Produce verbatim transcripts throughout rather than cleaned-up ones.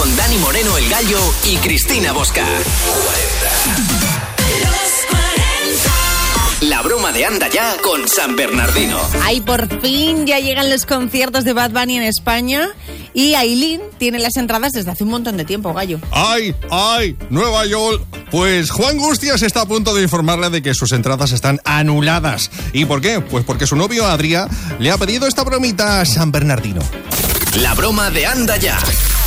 con Dani Moreno el Gallo y Cristina Bosca. La broma de Anda Ya con San Bernardino. Ay, por fin ya llegan los conciertos de Bad Bunny en España y Ailín tiene las entradas desde hace un montón de tiempo, Gallo. ¡Ay, ay! Nueva York. Pues Juan Gustias está a punto de informarle de que sus entradas están anuladas. ¿Y por qué? Pues porque su novio Adrià le ha pedido esta bromita a San Bernardino. La broma de Anda Ya.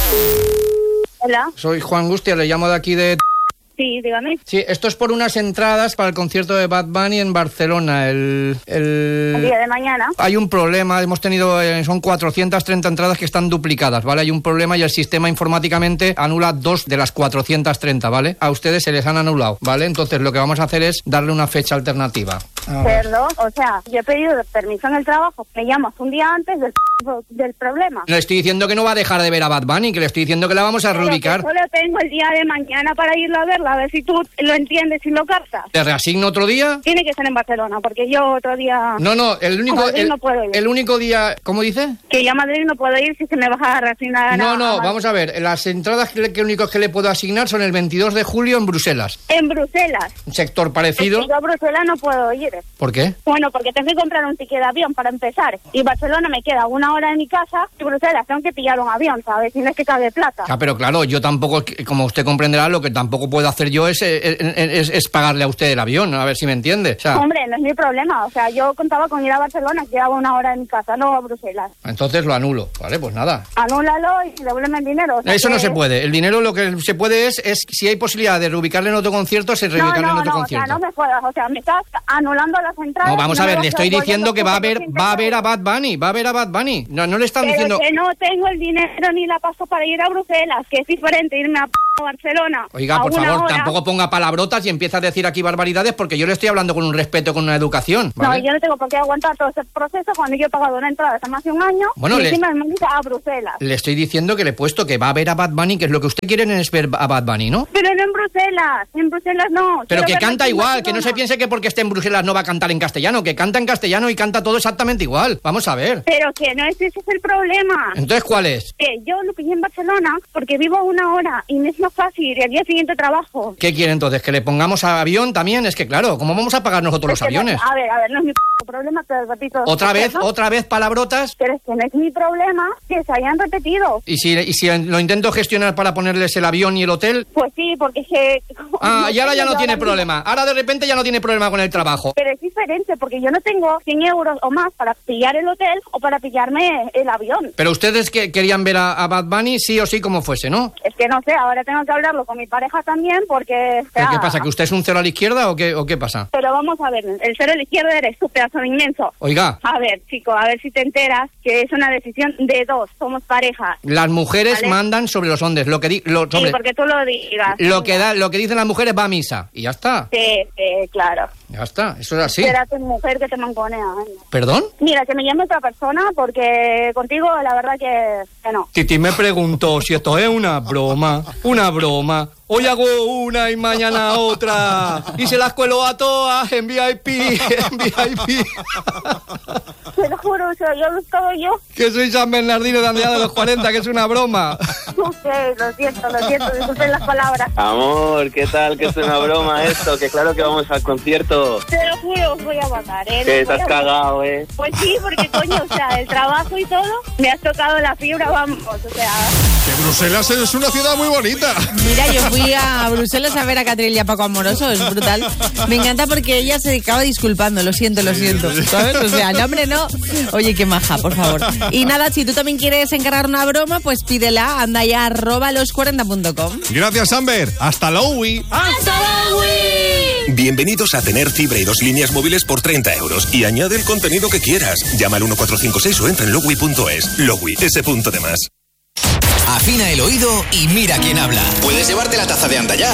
Hola. Soy Juan Gustias, le llamo de aquí de... Sí, dígame. Sí, esto es por unas entradas para el concierto de Bad Bunny en Barcelona, el... El, el día de mañana. Hay un problema, hemos tenido, eh, son cuatrocientas treinta entradas que están duplicadas, ¿vale? Hay un problema y el sistema informáticamente anula dos de las cuatrocientas treinta, ¿vale? A ustedes se les han anulado, ¿vale? Entonces lo que vamos a hacer es darle una fecha alternativa. Perdón, o sea, yo he pedido permiso en el trabajo, me llamas un día antes del, del problema. Le estoy diciendo que no va a dejar de ver a Bad Bunny, que le estoy diciendo que la vamos a Pero reubicar. que solo tengo el día de mañana para irlo a verla, a ver si tú lo entiendes y lo captas. ¿Te reasigno otro día? Tiene que ser en Barcelona, porque yo otro día... No, no, el único, Madrid el, no puedo ir. el único día... ¿Cómo dice? Que yo a Madrid no puedo ir si se me va a reasignar. No, a, no, a vamos a ver, las entradas que, que únicos que le puedo asignar son el veintidós de julio en Bruselas. En Bruselas. Un sector parecido. Es que yo a Bruselas no puedo ir. ¿Por qué? Bueno, porque tengo que comprar un ticket de avión para empezar. Y Barcelona me queda una hora de mi casa y Bruselas tengo que pillar un avión, ¿sabes? Si no es que cabe plata. Ah, pero claro, yo tampoco, como usted comprenderá, lo que tampoco puedo hacer yo es, es, es, es pagarle a usted el avión, a ver si me entiende. O sea, hombre, no es mi problema. O sea, yo contaba con ir a Barcelona, que quedaba una hora de mi casa, no a Bruselas. Entonces lo anulo, ¿vale? Pues nada. Anúlalo y devuélveme el dinero. O sea, Eso que... no se puede. El dinero lo que se puede es, es si hay posibilidad de reubicarle en otro concierto, se reubicarle no, no, en otro no, concierto. O sea, no me jodas. O sea, me estás anulando las entradas. No, vamos no a ver, me le estoy diciendo que va a ver, va a ver a Bad Bunny, va a ver a Bad Bunny. No, no le están Pero diciendo... que no tengo el dinero ni la paso para ir a Bruselas, que es diferente irme a Barcelona. Oiga, por a una favor, hora. tampoco ponga palabrotas y empieza a decir aquí barbaridades porque yo le estoy hablando con un respeto, con una educación, ¿vale? No, yo no tengo por qué aguantar todo ese proceso cuando yo he pagado una entrada hace más de un año Bueno, y le- encima me invita a Bruselas. Le estoy diciendo que le he puesto que va a ver a Bad Bunny, que es lo que usted quiere es ver a Bad Bunny, ¿no? Pero no en Bruselas, en Bruselas no. Pero Quiero que verlo canta aquí en igual, que no se Barcelona. piense que porque esté en Bruselas no va a cantar en castellano, que canta en castellano y canta todo exactamente igual. Vamos a ver. Pero que no es ese es el problema. Entonces, ¿cuál es? Que yo lo pillé en Barcelona porque vivo a una hora y me es más fácil y al día siguiente trabajo. ¿Qué quiere entonces? ¿Que le pongamos a avión también? Es que claro, ¿cómo vamos a pagar nosotros los Es que no- aviones? a ver, a ver, no es mi p- problema, te repito. Otra vez, ¿no? otra vez palabrotas. Pero es que no es mi problema que se hayan repetido. Y si, y si lo intento gestionar para ponerles el avión y el hotel. Pues sí, porque es que... Ah, y ahora ya no yo tiene ahora problema. Ahora de repente ya no tiene problema con el trabajo. Pero es diferente, porque yo no tengo cien euros o más para pillar el hotel o para pillarme el avión. Pero ustedes que querían ver a, a Bad Bunny sí o sí como fuese, ¿no? Es que no sé, ahora tengo que hablarlo con mi pareja también, porque... ¿Pero ah, qué pasa? ¿Que usted es un cero a la izquierda o qué, o qué pasa? Pero vamos a ver, el cero a la izquierda eres tú, pedazo de inmenso. Oiga, A ver, chico, a ver si te enteras que es una decisión de dos, somos pareja. las mujeres ¿Vale? mandan sobre los hombres. Lo que, di, lo, sobre, Sí, porque tú lo digas. lo, que da, lo que dicen las mujeres va a misa. Y ya está. Sí, sí, claro. Ya está. Eso es así. Será tu mujer que te manconea. venga. ¿Perdón? Mira, que me llame otra persona, porque contigo la verdad que, que no. Titi me preguntó si esto es una broma. Una broma. Hoy hago una y mañana otra. Y se las cuelo a todas en V I P. En V I P. Te lo juro, o sea, yo lo todo yo. Que soy San Bernardino de Andrea de los cuarenta, que es una broma. Ok, lo siento, lo siento, disculpen las palabras. Amor, ¿qué tal? Que es una broma esto, que claro que vamos al concierto. Te lo juro, os voy a matar, ¿eh? Que Os te voy has a cagado, ¿eh? Pues sí, porque coño, o sea, el trabajo y todo, me has tocado la fibra, vamos, o sea... Que Bruselas es una ciudad muy bonita. Mira, yo fui a Bruselas a ver a Catril y a Paco Amoroso, es brutal. Me encanta porque ella se acaba disculpando, lo siento, lo siento, ¿sabes? O sea, no, hombre, no. Oye, qué maja, por favor. Y nada, si tú también quieres encargar una broma, pues pídela, anda ya, arroba los cuarenta punto com. Gracias, Amber. Hasta Lowy. ¡Hasta luego! Bienvenidos a tener fibra y dos líneas móviles por treinta euros y añade el contenido que quieras. Llama al uno cuatro cinco seis o entra en lowy punto es. Lowy, ese punto de más. Afina el oído y mira quién habla. Puedes llevarte la taza de Anda Ya